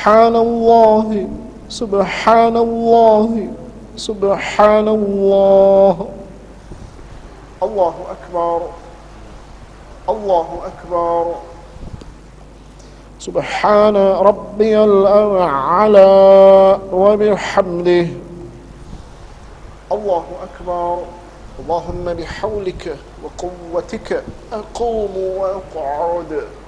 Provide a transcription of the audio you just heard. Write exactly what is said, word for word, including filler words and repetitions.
سبحان الله سبحان الله سبحان الله. الله أكبر الله أكبر. سبحان ربي الأعلى وبحمده. الله أكبر. اللهم بحولك وقوتك أقوم وأقعد.